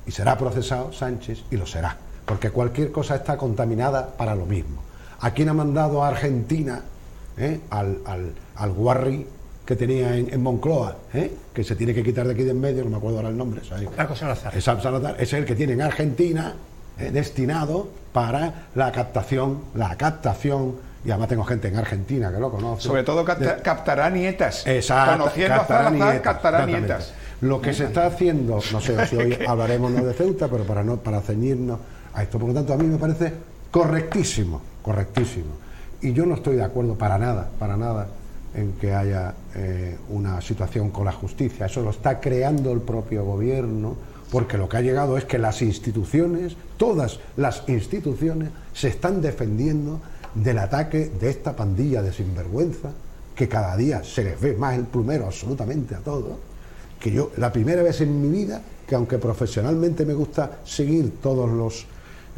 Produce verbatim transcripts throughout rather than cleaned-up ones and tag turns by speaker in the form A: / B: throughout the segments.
A: y será procesado Sánchez, y lo será, porque cualquier cosa está contaminada para lo mismo. ¿A quién ha mandado a Argentina? ¿Eh? Al, al, al Guarri que tenía en, en Moncloa, ¿eh? Que se tiene que quitar de aquí de en medio, no me acuerdo ahora el nombre, ¿sabes?
B: Paco Salazar.
A: Es, Salazar, es el que tiene en Argentina, eh, destinado para la captación, la captación, y además tengo gente en Argentina que lo conoce.
C: Sobre todo capta,
A: de,
C: captará nietas.
A: Exacto,
C: conociendo
A: captará
C: a Salazar,
A: nietas,
C: captará nietas.
A: Lo que se está haciendo, no sé si hoy hablaremos no de Ceuta, pero para no para ceñirnos a esto, por lo tanto a mí me parece correctísimo, correctísimo. Y yo no estoy de acuerdo para nada, para nada, en que haya eh, una situación con la justicia. Eso lo está creando el propio gobierno, porque lo que ha llegado es que las instituciones, todas las instituciones, se están defendiendo del ataque de esta pandilla de sinvergüenza, que cada día se les ve más el plumero absolutamente a todos, que yo, la primera vez en mi vida, que aunque profesionalmente me gusta seguir todos los,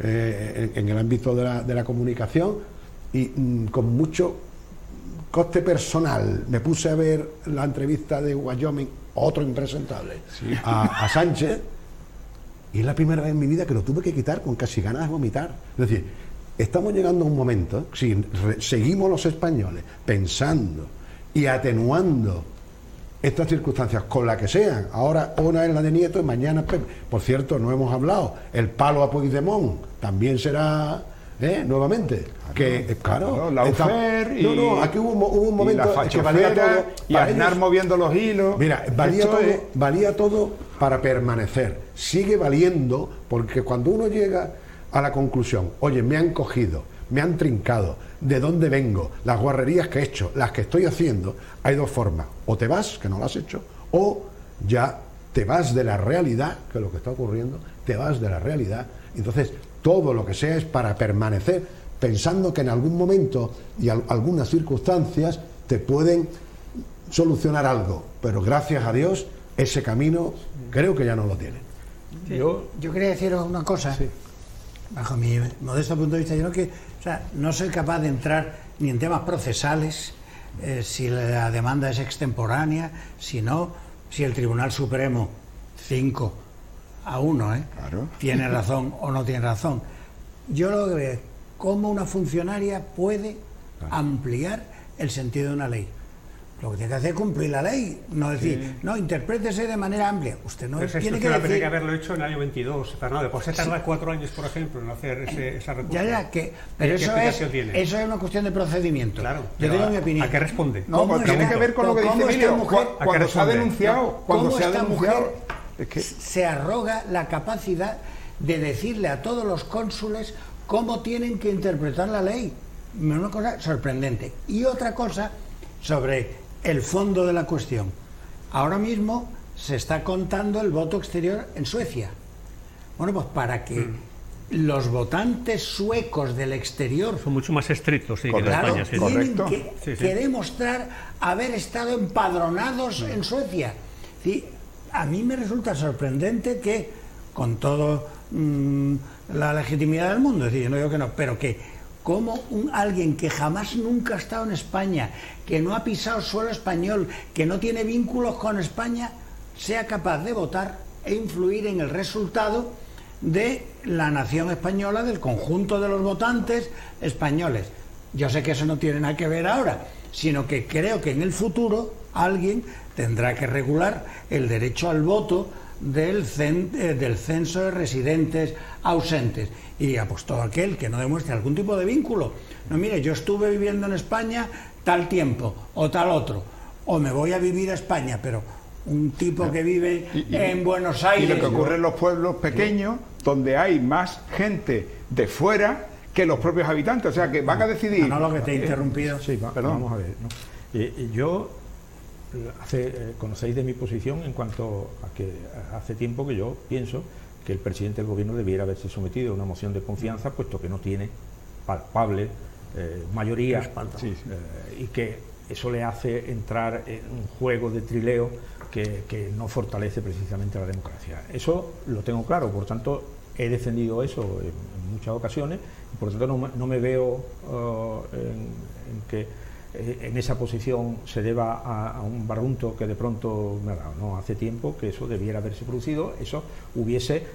A: eh, en, en el ámbito de la, de la comunicación, y mmm, con mucho coste personal me puse a ver la entrevista de Wyoming, otro impresentable, sí. a, a Sánchez, y es la primera vez en mi vida que lo tuve que quitar con casi ganas de vomitar. Es decir, estamos llegando a un momento, si re, seguimos los españoles pensando y atenuando estas circunstancias con la que sean, ahora una es la de Nieto y mañana Pepe. Por cierto, no hemos hablado, el palo a Puigdemont también será... ¿Eh? Nuevamente, claro, que claro,
C: claro la
A: está,
C: UFER y,
A: no, no, aquí hubo, hubo un momento que valía todo
C: y Aznar moviendo los hilos.
A: Mira, valía todo,
C: es...
A: valía todo para permanecer. Sigue valiendo, porque cuando uno llega a la conclusión, oye, me han cogido, me han trincado, de dónde vengo, las guarrerías que he hecho, las que estoy haciendo, hay dos formas: o te vas, que no lo has hecho, o ya te vas de la realidad, que es lo que está ocurriendo, te vas de la realidad. Entonces todo lo que sea es para permanecer, pensando que en algún momento y al, algunas circunstancias te pueden solucionar algo, pero gracias a Dios ese camino creo que ya no lo tienen.
B: Sí. Yo, yo quería deciros una cosa, sí. Bajo mi modesto punto de vista, yo no, que, o sea, no soy capaz de entrar ni en temas procesales, eh, si la demanda es extemporánea, si no, si el Tribunal Supremo cinco a uno, ¿eh? Claro. Tiene razón o no tiene razón. Yo lo que veo es cómo una funcionaria puede claro. ampliar el sentido de una ley. Lo que tiene que hacer es cumplir la ley, no decir, sí. no, interprétese de manera amplia. Usted no
D: Pero
B: tiene
D: esto
B: que decir...
D: tenía que haberlo hecho en el año veintidós, Fernando. Pues se tarda sí. cuatro años, por ejemplo, en hacer ese, esa recurso.
B: Ya, ya, que, pero eso es, eso es una cuestión de procedimiento.
D: Claro.
B: Yo tengo mi opinión.
D: ¿A qué responde?
C: No, pues tiene que ver con lo que dice Emilio. Mujer, cuando se ha denunciado, cuando se ha denunciado...
B: Es que... se arroga la capacidad de decirle a todos los cónsules cómo tienen que interpretar la ley. Una cosa sorprendente. Y otra cosa sobre el fondo de la cuestión. Ahora mismo se está contando el voto exterior en Suecia. Bueno, pues para que mm. los votantes suecos del exterior
D: son mucho más estrictos, sí,
B: claro,
D: que en España. Sí.
B: Tienen
C: Correcto.
B: que,
D: sí, sí.
B: que demostrar haber estado empadronados mm. en Suecia. ¿Sí? A mí me resulta sorprendente que, con toda mmm, la legitimidad del mundo, es decir, yo no digo que no, pero que como un, alguien que jamás nunca ha estado en España, que no ha pisado suelo español, que no tiene vínculos con España, sea capaz de votar e influir en el resultado de la nación española, del conjunto de los votantes españoles. Yo sé que eso no tiene nada que ver ahora, sino que creo que en el futuro alguien tendrá que regular el derecho al voto del, cen, eh, del censo de residentes ausentes. Y pues todo aquel que no demuestre algún tipo de vínculo. No, mire, yo estuve viviendo en España tal tiempo o tal otro, o me voy a vivir a España, pero un tipo que vive y, y, en Buenos Aires...
C: Y lo que ocurre en los pueblos pequeños, sí. donde hay más gente de fuera que los propios habitantes, o sea que van a decidir...
B: No, no, lo que te he interrumpido.
E: Eh, sí, va,
C: Perdón.
E: Vamos a ver, ¿no? Eh, yo... Hace, eh, conocéis de mi posición en cuanto a que hace tiempo que yo pienso que el presidente del gobierno debiera haberse sometido a una moción de confianza, puesto que no tiene palpable eh, mayoría sí, sí. Eh, y que eso le hace entrar en un juego de trileo que, que no fortalece precisamente la democracia. Eso lo tengo claro, por tanto he defendido eso en, en muchas ocasiones y por tanto no, no me veo uh, en, en que en esa posición se deba a, a un barrunto que de pronto me ha dado. No, hace tiempo que eso debiera haberse producido, eso hubiese